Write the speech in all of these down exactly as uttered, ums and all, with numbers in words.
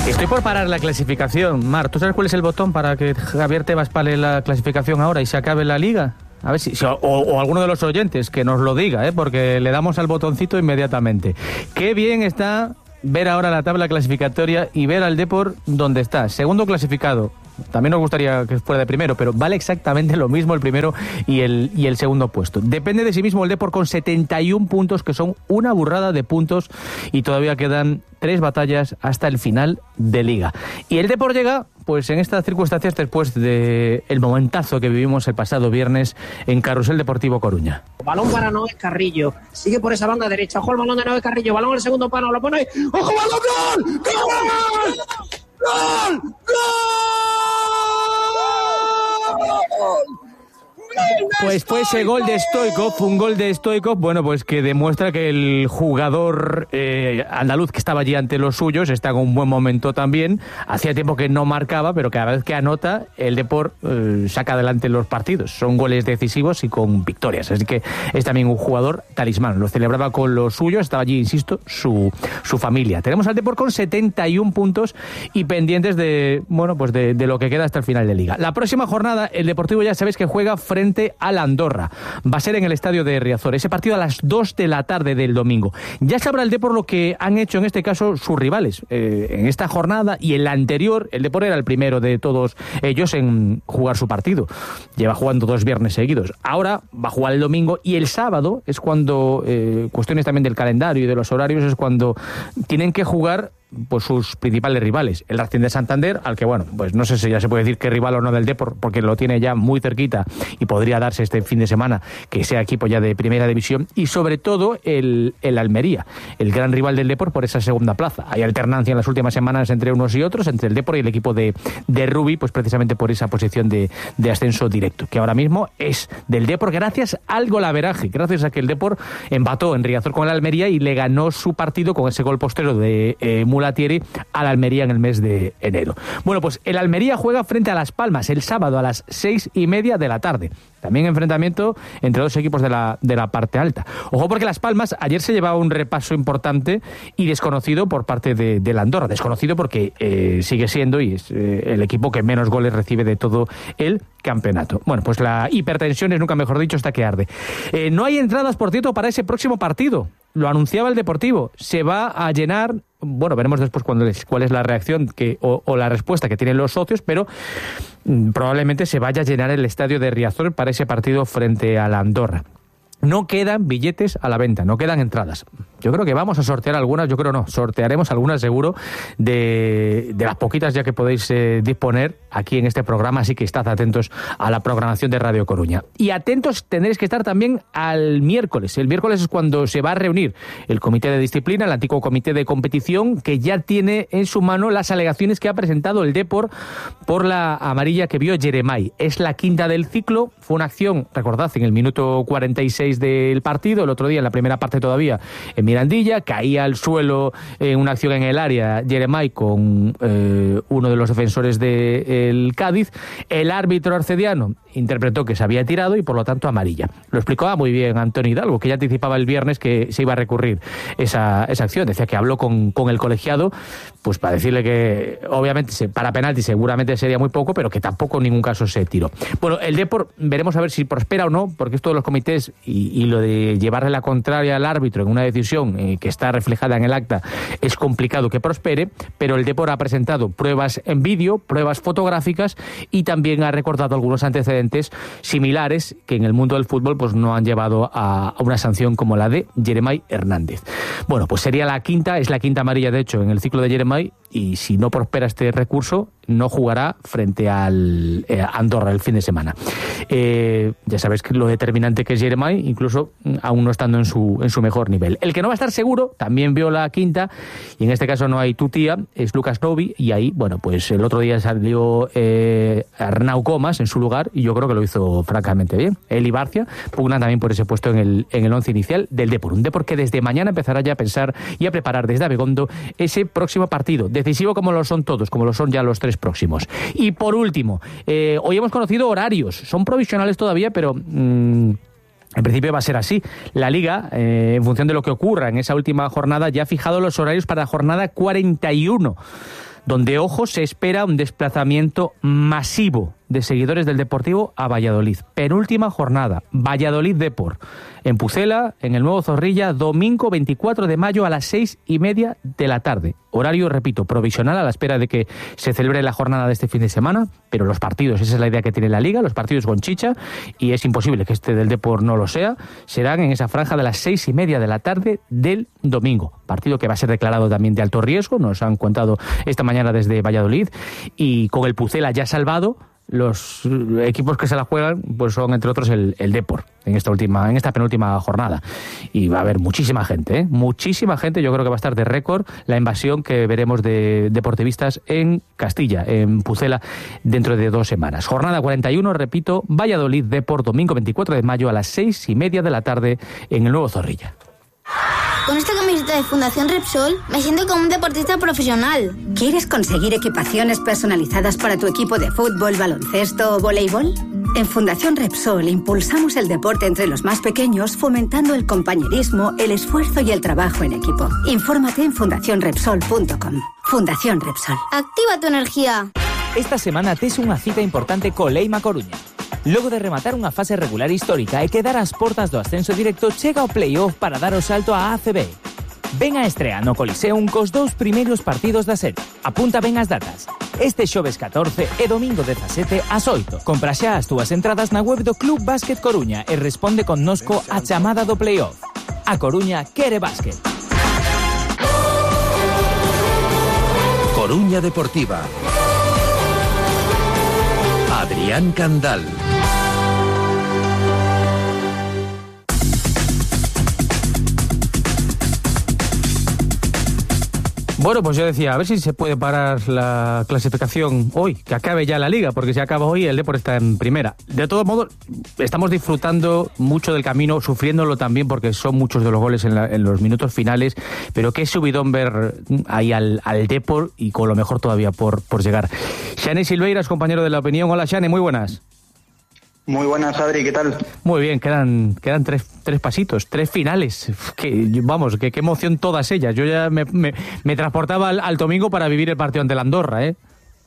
Estoy por parar la clasificación. Mar, ¿tú sabes cuál es el botón para que Javier Tebas pare la clasificación ahora y se acabe la liga? A ver si, si o, o alguno de los oyentes que nos lo diga, ¿eh? Porque le damos al botoncito inmediatamente. Qué bien está ver ahora la tabla clasificatoria y ver al Depor donde está. Segundo clasificado. También nos gustaría que fuera de primero, pero vale exactamente lo mismo el primero y el, y el segundo puesto. Depende de sí mismo el Depor con setenta y un puntos, que son una burrada de puntos, y todavía quedan tres batallas hasta el final de liga. Y el Depor llega, pues en estas circunstancias, después del momentazo que vivimos el pasado viernes en Carrusel Deportivo Coruña. Balón para Noé Carrillo, sigue por esa banda derecha, ojo el balón de Noé Carrillo, balón al segundo palo, lo pone ahí, ojo balón, gol, gol, gol, gol. Pues fue ese gol de Stoichkov, un gol de Stoichkov, bueno, pues que demuestra que el jugador eh, andaluz que estaba allí ante los suyos está en un buen momento también. Hacía tiempo que no marcaba, pero cada vez que anota, el Depor eh, saca adelante los partidos. Son goles decisivos y con victorias, así que es también un jugador talismán. Lo celebraba con los suyos, estaba allí, insisto, su, su familia. Tenemos al Depor con setenta y un puntos y pendientes de, bueno, pues de, de lo que queda hasta el final de liga. La próxima jornada, el Deportivo ya sabéis que juega frente a la Andorra. Va a ser en el estadio de Riazor. Ese partido a las dos de la tarde del domingo. Ya sabrá el Depor lo que han hecho en este caso sus rivales. Eh, en esta jornada y en la anterior, el Depor era el primero de todos ellos en jugar su partido. Lleva jugando dos viernes seguidos. Ahora va a jugar el domingo y el sábado es cuando, eh, cuestiones también del calendario y de los horarios, es cuando tienen que jugar pues sus principales rivales. El Racing de Santander, al que, bueno, pues no sé si ya se puede decir que rival o no del Depor, porque lo tiene ya muy cerquita y podría darse este fin de semana que sea equipo ya de primera división, y sobre todo el, el Almería, el gran rival del Depor por esa segunda plaza. Hay alternancia en las últimas semanas entre unos y otros, entre el Depor y el equipo de, de Rubi, pues precisamente por esa posición de, de ascenso directo, que ahora mismo es del Depor gracias al golaveraje, gracias a que el Depor empató en Riazor con el Almería y le ganó su partido con ese gol postero de eh, Mulatieri al Almería en el mes de enero. Bueno, pues el Almería juega frente a Las Palmas el sábado a las seis y media de la tarde. También enfrentamiento entre dos equipos de la, de la parte alta. Ojo, porque Las Palmas ayer se llevaba un repaso importante y desconocido por parte de, de la Andorra. Desconocido porque eh, sigue siendo y es eh, el equipo que menos goles recibe de todo el campeonato. Bueno, pues la hipertensión, es nunca mejor dicho, está que arde. Eh, no hay entradas, por cierto, para ese próximo partido. Lo anunciaba el Deportivo. Se va a llenar. Bueno, veremos después cuándo es, cuál es la reacción que, o, o la respuesta que tienen los socios, pero mmm, probablemente se vaya a llenar el estadio de Riazor para ese partido frente a la Andorra. No quedan billetes a la venta, no quedan entradas. Yo creo que vamos a sortear algunas, yo creo no, sortearemos algunas seguro de, de las poquitas ya que podéis eh, disponer aquí en este programa, así que estad atentos a la programación de Radio Coruña. Y atentos tendréis que estar también al miércoles. El miércoles es cuando se va a reunir el Comité de Disciplina, el antiguo Comité de Competición, que ya tiene en su mano las alegaciones que ha presentado el Depor por la amarilla que vio Yeremay. Es la quinta del ciclo, fue una acción, recordad, en el minuto cuarenta y seis del partido, el otro día en la primera parte todavía en Mirandilla, caía al suelo en una acción en el área Yeremay con eh, uno de los defensores del Cádiz. El árbitro arcediano interpretó que se había tirado y por lo tanto amarilla. Lo explicaba muy bien Antonio Hidalgo, que ya anticipaba el viernes que se iba a recurrir esa, esa acción. Decía que habló con, con el colegiado pues para decirle que obviamente para penalti seguramente sería muy poco, pero que tampoco en ningún caso se tiró. Bueno, el Depor veremos a ver si prospera o no, porque esto de los comités y, y lo de llevarle la contraria al árbitro en una decisión eh, que está reflejada en el acta es complicado que prospere, pero el Depor ha presentado pruebas en vídeo, pruebas fotográficas y también ha recordado algunos antecedentes similares que en el mundo del fútbol pues no han llevado a, a una sanción como la de Yeremay Hernández. Bueno, pues sería la quinta, es la quinta amarilla de hecho en el ciclo de Yeremay, y si no prospera este recurso no jugará frente al eh, Andorra el fin de semana. Eh, ya sabéis que lo determinante que es Yeremay, incluso aún no estando en su en su mejor nivel. El que no va a estar seguro, también vio la quinta, y en este caso no hay tutía, es Lucas Novi, y ahí, bueno, pues el otro día salió eh, Arnau Comas en su lugar, y yo creo que lo hizo francamente bien. Eli Barcia pugna también por ese puesto en el en el once inicial del Depor. Un Depor que desde mañana empezará ya a pensar y a preparar desde Abegondo ese próximo partido, decisivo como lo son todos, como lo son ya los tres próximos. Y por último, eh, hoy hemos conocido horarios, son provisionales todavía, pero mmm, en principio va a ser así. La Liga, eh, en función de lo que ocurra en esa última jornada, ya ha fijado los horarios para la jornada cuarenta y uno donde, ojo, se espera un desplazamiento masivo de seguidores del Deportivo a Valladolid. Penúltima jornada, Valladolid-Depor, en Pucela, en el Nuevo Zorrilla, domingo veinticuatro de mayo a las seis y media de la tarde. Horario, repito, provisional a la espera de que se celebre la jornada de este fin de semana, pero los partidos, esa es la idea que tiene la Liga, los partidos con chicha, y es imposible que este del Depor no lo sea, serán en esa franja de las seis y media de la tarde del domingo. Partido que va a ser declarado también de alto riesgo, nos han contado esta mañana desde Valladolid, y con el Pucela ya salvado, los equipos que se la juegan pues son entre otros el, el Depor en esta última, en esta penúltima jornada, y va a haber muchísima gente, ¿eh? muchísima gente. Yo creo que va a estar de récord la invasión que veremos de deportivistas en Castilla, en Pucela, dentro de dos semanas. Jornada cuarenta y uno, repito, Valladolid Depor, domingo veinticuatro de mayo a las seis y media de la tarde en el Nuevo Zorrilla. Con esta camiseta de Fundación Repsol me siento como un deportista profesional. ¿Quieres conseguir equipaciones personalizadas para tu equipo de fútbol, baloncesto o voleibol? En Fundación Repsol impulsamos el deporte entre los más pequeños, fomentando el compañerismo, el esfuerzo y el trabajo en equipo. Infórmate en fundación repsol punto com. Fundación Repsol. Activa tu energía. Esta semana tes unha cita importante co Leima Coruña. Logo de rematar unha fase regular histórica e quedar ás portas do ascenso directo, chega o play-off para dar o salto á A C B. Ven a estrea no Coliseum cos dous primeiros partidos da serie. Apunta ben as datas. Este xoves catorce e domingo dezasete ás oito. Compra xa as túas entradas na web do Club Básquet Coruña e responde connosco a chamada do play-off. A Coruña quere básquet. Coruña Deportiva. Adrián Candal. Bueno, pues yo decía, a ver si se puede parar la clasificación hoy, que acabe ya la Liga, porque si acaba hoy el Depor está en primera. De todos modos, estamos disfrutando mucho del camino, sufriéndolo también porque son muchos de los goles en, la, en los minutos finales, pero qué subidón ver ahí al, al Depor y con lo mejor todavía por, por llegar. Xane Silveiras, compañero de La Opinión. Hola, Xane, muy buenas. Muy buenas, Adri, ¿qué tal? Muy bien, quedan quedan tres, tres pasitos, tres finales. Que, vamos, que qué emoción todas ellas. Yo ya me, me, me transportaba al, al domingo para vivir el partido ante la Andorra, ¿eh?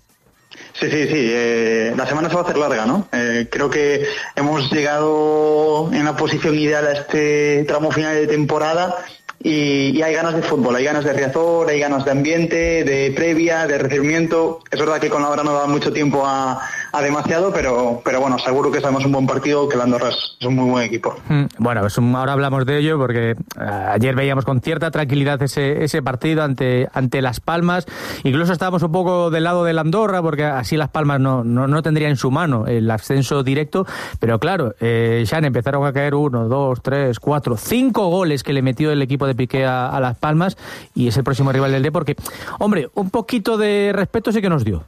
Sí, sí, sí. Eh, la semana se va a hacer larga, ¿no? Eh, creo que hemos llegado en la posición ideal a este tramo final de temporada. Y, y hay ganas de fútbol, hay ganas de Riazor, hay ganas de ambiente, de previa, de recibimiento. Es verdad que con la hora no da mucho tiempo a, a demasiado, pero pero bueno, seguro que sabemos un buen partido, que el Andorra es, es un muy buen equipo. Bueno, pues ahora hablamos de ello porque uh, ayer veíamos con cierta tranquilidad ese ese partido ante ante Las Palmas. Incluso estábamos un poco del lado del Andorra porque así Las Palmas no no, no tendría en su mano el ascenso directo. Pero claro, eh, ya empezaron a caer uno, dos, tres, cuatro, cinco goles que le metió el equipo de Piqué a, a Las Palmas y es el próximo rival del Depor, porque, hombre, un poquito de respeto sí que nos dio.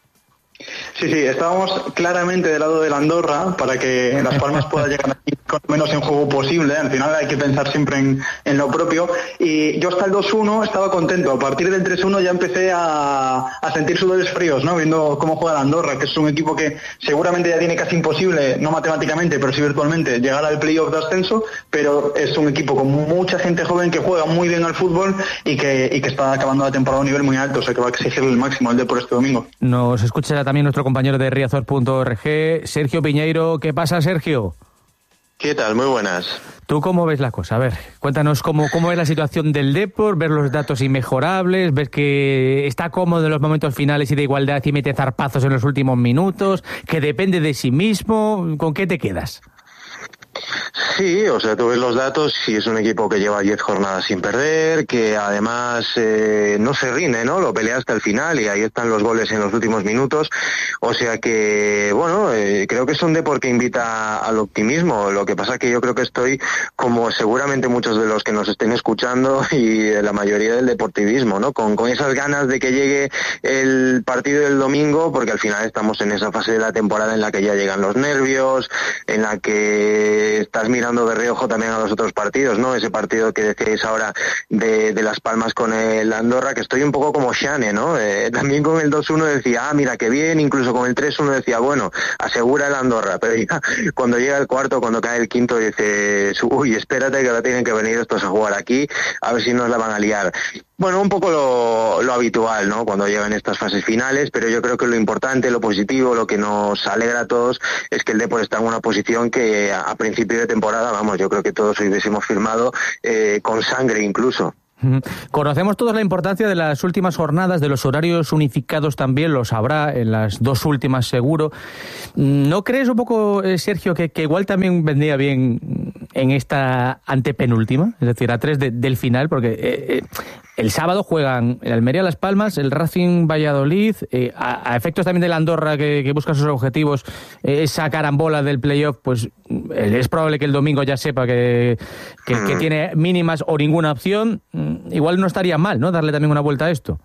Sí, sí, estábamos claramente del lado de la Andorra para que Las Palmas pueda llegar aquí con menos en juego posible. Al final hay que pensar siempre en, en lo propio. Y yo hasta el dos uno estaba contento. A partir del tres uno ya empecé a, a sentir sudores fríos, ¿no? Viendo cómo juega la Andorra, que es un equipo que seguramente ya tiene casi imposible, no matemáticamente, pero sí virtualmente, llegar al playoff de ascenso. Pero es un equipo con mucha gente joven que juega muy bien al fútbol y que, y que está acabando la temporada a un nivel muy alto. O sea que va a exigirle el máximo el Depor este domingo. Nos escucha también nuestro compañero de riazor punto org, Sergio Piñeiro. ¿Qué pasa, Sergio? ¿Qué tal? Muy buenas. ¿Tú cómo ves la cosa? A ver, cuéntanos cómo, cómo es la situación del Depor, ver los datos inmejorables, ver que está cómodo en los momentos finales y de igualdad y mete zarpazos en los últimos minutos, que depende de sí mismo. ¿Con qué te quedas? Sí, o sea, tú ves los datos y es un equipo que lleva diez jornadas sin perder, que además eh, no se rinde, ¿no? Lo pelea hasta el final y ahí están los goles en los últimos minutos. O sea que, bueno, eh, creo que es un Depor que invita al optimismo. Lo que pasa es que yo creo que estoy, como seguramente muchos de los que nos estén escuchando y de la mayoría del deportivismo, ¿no? Con, con esas ganas de que llegue el partido del domingo, porque al final estamos en esa fase de la temporada en la que ya llegan los nervios, en la que estás mirando de reojo también a los otros partidos, ¿no? Ese partido que decíais ahora de, de Las Palmas con el Andorra, que estoy un poco como Xane, ¿no? Eh, también con el dos uno decía, ah, mira, qué bien, incluso con el tres uno decía, bueno, asegura el Andorra, pero ya cuando llega el cuarto, cuando cae el quinto, dices, uy, espérate que ahora tienen que venir estos a jugar aquí, a ver si nos la van a liar. Bueno, un poco lo, lo habitual, ¿no? Cuando llegan estas fases finales, pero yo creo que lo importante, lo positivo, lo que nos alegra a todos es que el Depor está en una posición que a, a principio de temporada, vamos, yo creo que todos hubiésemos firmado eh, con sangre incluso. Conocemos todos la importancia de las últimas jornadas, de los horarios unificados también, los habrá en las dos últimas seguro. ¿No crees un poco, Sergio, que, que igual también vendría bien en esta antepenúltima, es decir, a tres de, del final? Porque eh, eh, el sábado juegan el Almería Las Palmas, el Racing Valladolid, eh, a, a efectos también de la Andorra que, que busca sus objetivos, eh, esa carambola del playoff, pues eh, es probable que el domingo ya sepa que, que, que tiene mínimas o ninguna opción. Igual no estaría mal, ¿no?, darle también una vuelta a esto.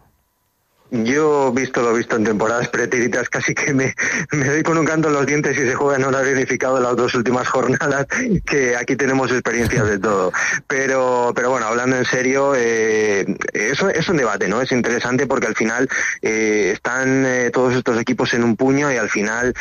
Yo, visto lo visto en temporadas pretéritas, casi que me, me doy con un canto en los dientes si se juega en horario unificado las dos últimas jornadas, que aquí tenemos experiencias de todo. Pero, pero bueno, hablando en serio, eh, eso es un debate, ¿no? Es interesante porque al final eh, están eh, todos estos equipos en un puño y al final...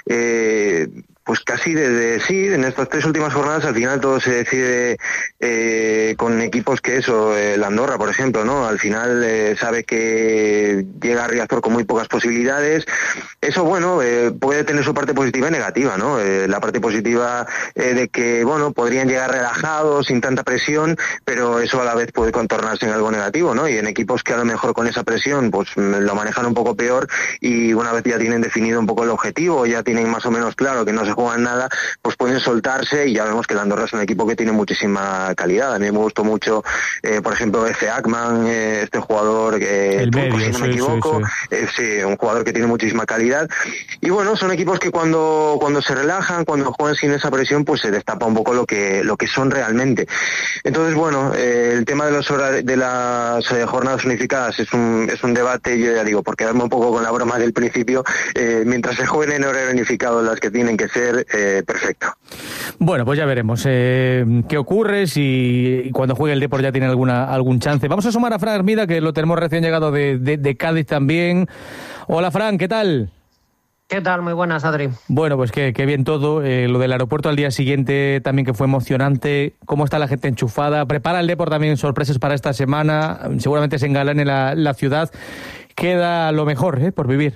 Eh, Pues casi desde sí, en estas tres últimas jornadas al final todo se decide eh, con equipos que eso, eh, la Andorra por ejemplo, ¿no? Al final eh, sabe que llega a Riazor con muy pocas posibilidades. Eso, bueno, eh, puede tener su parte positiva y negativa, ¿no? Eh, la parte positiva eh, de que, bueno, podrían llegar relajados, sin tanta presión, pero eso a la vez puede contornarse en algo negativo, ¿no? Y en equipos que a lo mejor con esa presión pues lo manejan un poco peor y una vez ya tienen definido un poco el objetivo, ya tienen más o menos claro que no se juegan nada, pues pueden soltarse y ya vemos que el Andorra es un equipo que tiene muchísima calidad. A mí me gustó mucho, eh, por ejemplo, Efe Akman, eh, este jugador que, el turco, medio, si no me sí, equivoco, sí, sí. Eh, sí, un jugador que tiene muchísima calidad. Y bueno, son equipos que cuando cuando se relajan, cuando juegan sin esa presión, pues se destapa un poco lo que lo que son realmente. Entonces, bueno, eh, el tema de los horarios, de las eh, jornadas unificadas es un es un debate, yo ya digo, por quedarme un poco con la broma del principio, eh, mientras se jueguen en horario unificado las que tienen que ser, eh, perfecto. Bueno, pues ya veremos eh, qué ocurre, si cuando juegue el Depor ya tiene alguna algún chance. Vamos a sumar a Fran Hermida, que lo tenemos recién llegado de, de, de Cádiz también. Hola, Fran, ¿qué tal? ¿Qué tal? Muy buenas, Adri. Bueno, pues que, que bien todo. Eh, lo del aeropuerto al día siguiente también, que fue emocionante. ¿Cómo está la gente enchufada? ¿Prepara el Depor también sorpresas para esta semana? Seguramente se engalane la, la ciudad. Queda lo mejor, ¿eh?, por vivir.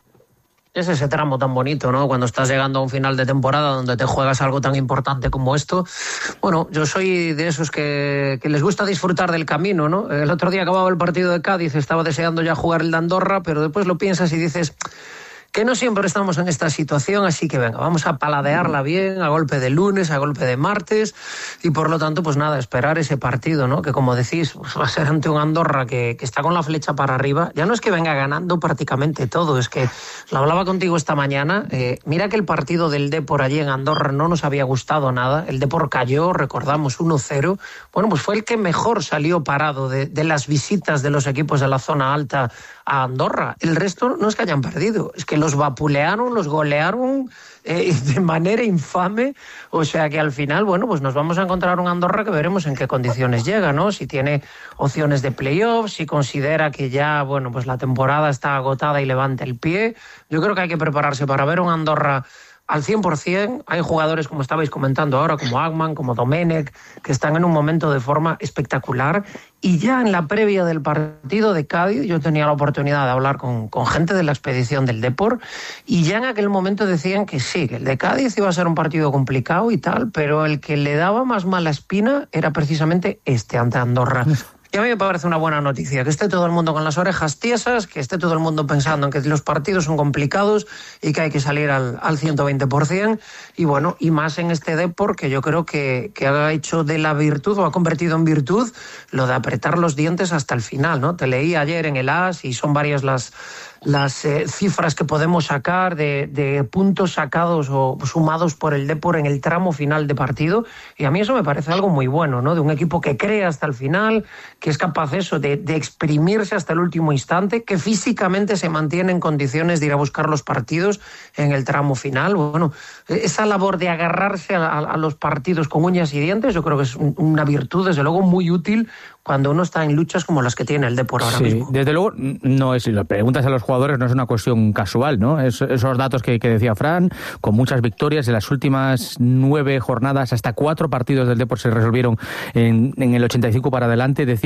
Es ese tramo tan bonito, ¿no? Cuando estás llegando a un final de temporada donde te juegas algo tan importante como esto. Bueno, yo soy de esos que, que les gusta disfrutar del camino, ¿no? El otro día acababa el partido de Cádiz, estaba deseando ya jugar el de Andorra, pero después lo piensas y dices que no siempre estamos en esta situación, así que venga, vamos a paladearla bien, a golpe de lunes, a golpe de martes, y por lo tanto, pues nada, esperar ese partido, ¿no? Que como decís, pues va a ser ante un Andorra que, que está con la flecha para arriba. Ya no es que venga ganando prácticamente todo, es que lo hablaba contigo esta mañana, eh, mira que el partido del Depor allí en Andorra no nos había gustado nada, el Depor cayó, recordamos, uno cero, bueno, pues fue el que mejor salió parado de, de las visitas de los equipos de la zona alta a Andorra. El resto no es que hayan perdido, es que los vapulearon, los golearon eh, de manera infame, o sea que al final, bueno, pues nos vamos a encontrar un Andorra que veremos en qué condiciones llega, ¿no? Si tiene opciones de playoff, si considera que ya, bueno, pues la temporada está agotada y levanta el pie. Yo creo que hay que prepararse para ver un Andorra al cien por ciento. Hay jugadores, como estabais comentando ahora, como Agman, como Domenech, que están en un momento de forma espectacular. Y ya en la previa del partido de Cádiz, yo tenía la oportunidad de hablar con, con gente de la expedición del Depor, y ya en aquel momento decían que sí, que el de Cádiz iba a ser un partido complicado y tal, pero el que le daba más mala espina era precisamente este, ante Andorra. Y a mí me parece una buena noticia, que esté todo el mundo con las orejas tiesas, que esté todo el mundo pensando en que los partidos son complicados y que hay que salir al, al ciento veinte por ciento. Y bueno, y más en este Depor, que yo creo que, que ha hecho de la virtud, o ha convertido en virtud, lo de apretar los dientes hasta el final, ¿no? Te leí ayer en el A S y son varias las... las eh, cifras que podemos sacar de, de puntos sacados o sumados por el Depor en el tramo final de partido, y a mí eso me parece algo muy bueno, ¿no? De un equipo que cree hasta el final, que es capaz eso de, de exprimirse hasta el último instante, que físicamente se mantiene en condiciones de ir a buscar los partidos en el tramo final. Bueno, esa labor de agarrarse a, a los partidos con uñas y dientes, yo creo que es un, una virtud, desde luego, muy útil cuando uno está en luchas como las que tiene el Depor ahora sí, mismo. Desde luego, no es, si lo preguntas a los jugadores, no es una cuestión casual, ¿no? Es, esos datos que, que decía Fran, con muchas victorias en las últimas nueve jornadas, hasta cuatro partidos del Depor se resolvieron en, en el ochenta y cinco para adelante. Decía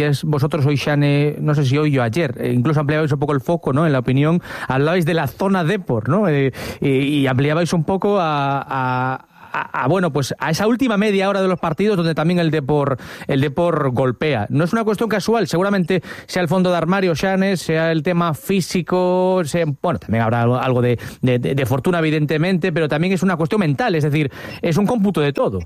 decíais vosotros hoy, Xane, no sé si hoy o ayer, eh, incluso ampliabais un poco el foco, ¿no?, en la opinión, hablabais de la zona Depor, ¿no?, eh, y, y ampliabais un poco a... a A, a, bueno, pues a esa última media hora de los partidos donde también el Depor, el Depor golpea. No es una cuestión casual, seguramente sea el fondo de armario, Xanes, sea el tema físico, sea, bueno, también habrá algo, algo de, de, de fortuna, evidentemente, pero también es una cuestión mental, es decir, es un cómputo de todo.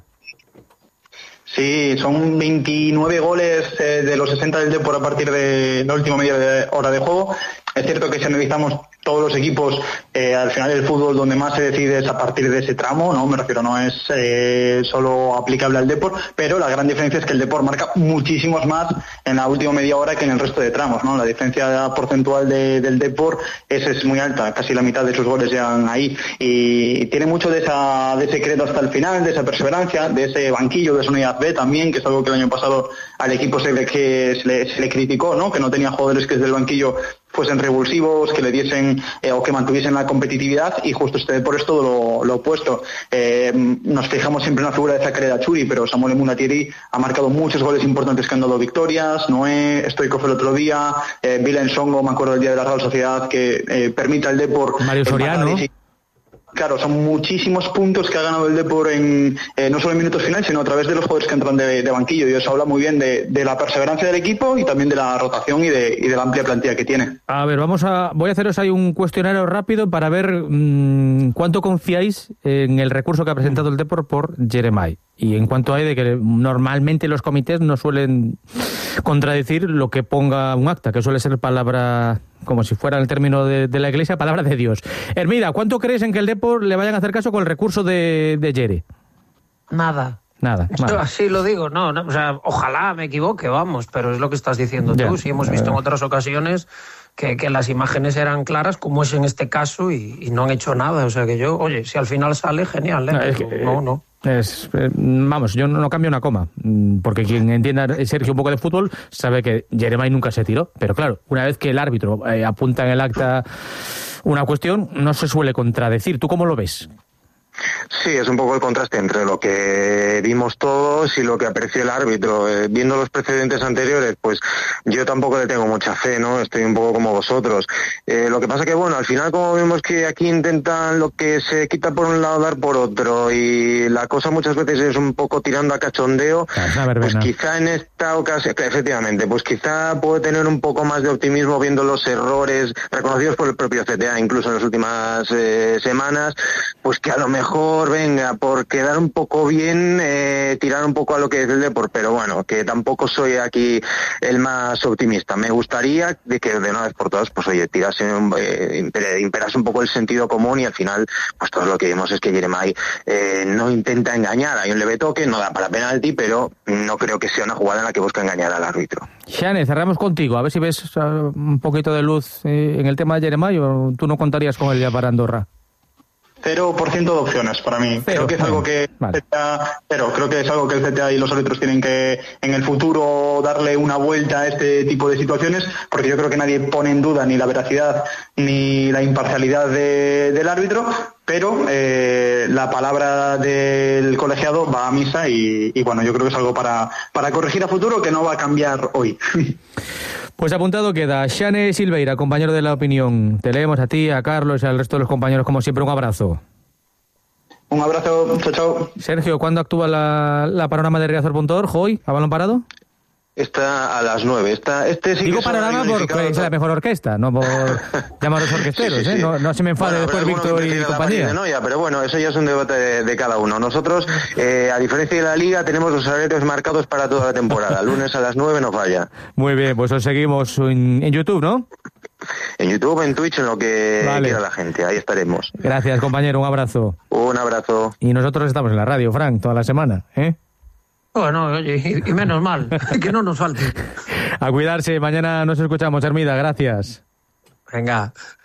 Sí, son veintinueve goles eh, de los sesenta del Depor a partir de la última media de hora de juego. Es cierto que si analizamos todos los equipos, eh, al final el fútbol donde más se decide es a partir de ese tramo, no me refiero, no es eh, solo aplicable al Depor, pero la gran diferencia es que el Depor marca muchísimos más en la última media hora que en el resto de tramos, ¿no? La diferencia porcentual de, del Depor es, es muy alta, casi la mitad de sus goles llegan ahí, y tiene mucho de esa de ese credo hasta el final, de esa perseverancia, de ese banquillo, de esa unidad B también, que es algo que el año pasado al equipo se le, que se le, se le criticó, ¿no?, que no tenía jugadores que desde el banquillo fuesen revulsivos, que le diesen eh, o que mantuviesen la competitividad, y justo este Depor es todo lo, lo opuesto. Eh, nos fijamos siempre en la figura de Zaccaria Churi, pero Samuel Munatieri ha marcado muchos goles importantes que han dado victorias. Noé, Stoikov el otro día, eh, Vilen Songo, me acuerdo del día de la Real Sociedad, que eh, permite al Depor... Mario Soriano... Claro, son muchísimos puntos que ha ganado el Depor en, eh, no solo en minutos finales, sino a través de los jugadores que entran de, de banquillo, y eso habla muy bien de, de la perseverancia del equipo y también de la rotación y de, y de la amplia plantilla que tiene. A ver, vamos a, voy a haceros ahí un cuestionario rápido para ver mmm, cuánto confiáis en el recurso que ha presentado el Depor por Jeremai, y en cuanto hay de que normalmente los comités no suelen contradecir lo que ponga un acta, que suele ser palabra, como si fuera el término de, de la Iglesia, palabra de Dios. Hermida, ¿cuánto crees en que el Depor le vayan a hacer caso con el recurso de, de Jere? Nada. Nada. Yo así lo digo, no, no, o sea, ojalá me equivoque, vamos, pero es lo que estás diciendo ya. Tú. Sí hemos visto en otras ocasiones que, que las imágenes eran claras, como es en este caso, y, y no han hecho nada. O sea que yo, oye, si al final sale, genial, ¿eh? No, es que, no, no. Es, eh, vamos, yo no, no cambio una coma, porque quien entienda, Sergio, un poco de fútbol, sabe que Jeremai nunca se tiró. Pero claro, una vez que el árbitro eh, apunta en el acta una cuestión, no se suele contradecir. ¿Tú cómo lo ves? Sí, es un poco el contraste entre lo que vimos todos y lo que apreció el árbitro. Eh, viendo los precedentes anteriores, pues yo tampoco le tengo mucha fe, ¿no? Estoy un poco como vosotros. Eh, lo que pasa que, bueno, al final como vemos que aquí intentan lo que se quita por un lado dar por otro, y la cosa muchas veces es un poco tirando a cachondeo, pues quizá en esta ocasión, efectivamente, pues quizá puede tener un poco más de optimismo viendo los errores reconocidos por el propio C T A, incluso en las últimas eh, semanas, pues que a lo mejor mejor venga por quedar un poco bien, eh, tirar un poco a lo que es el Depor, pero bueno, que tampoco soy aquí el más optimista. Me gustaría de que de una vez por todas, pues oye, tirase, eh, imperase un poco el sentido común, y al final, pues todo lo que vimos es que Jeremai eh, no intenta engañar. Hay un leve toque, no da para penalti, pero no creo que sea una jugada en la que busca engañar al árbitro. Xane, cerramos contigo, a ver si ves uh, un poquito de luz eh, en el tema de Jeremai, o tú no contarías con él ya para Andorra. Cero por ciento de opciones para mí. Cero, creo que es algo que vale. C T A, pero creo que es algo que el C T A y los árbitros tienen que en el futuro darle una vuelta a este tipo de situaciones, porque yo creo que nadie pone en duda ni la veracidad ni la imparcialidad de, del árbitro, pero eh, la palabra del colegiado va a misa, y, y bueno, yo creo que es algo para, para corregir a futuro, que no va a cambiar hoy. Pues apuntado queda. Xane Silveira, compañero de La Opinión. Te leemos a ti, a Carlos y al resto de los compañeros, como siempre. Un abrazo. Un abrazo, chao, chao. Sergio, ¿cuándo actúa la, la panorama de Riazor punto org? ¿Hoy? ¿A balón parado? Está a las nueve. Está, este sí Digo que panorama porque es la mejor orquesta, no por llamaros orquesteros, sí, sí, sí. ¿eh? No, no se me enfade bueno, después Víctor y compañía. No, ya, pero bueno, eso ya es un debate de, de cada uno. Nosotros, eh, a diferencia de la Liga, tenemos los horarios marcados para toda la temporada. Lunes a las nueve no falla. Muy bien, pues os seguimos en, en YouTube, ¿no? En YouTube, en Twitch, en lo que vale. quiera la gente. Ahí estaremos. Gracias, compañero. Un abrazo. Un abrazo. Y nosotros estamos en la radio, Frank, toda la semana, ¿eh? Bueno, oye, y, y menos mal, que no nos falte. A cuidarse, mañana nos escuchamos, Hermida, gracias. Venga.